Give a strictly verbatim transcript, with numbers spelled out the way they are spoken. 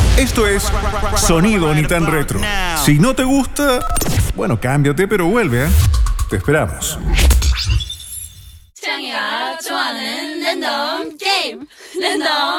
Esto es Sonido Ni Tan Retro. Si no te gusta, bueno, cámbiate, pero vuelve, ¿eh? Te esperamos. 창이가 좋아하는 랜덤 게임 랜덤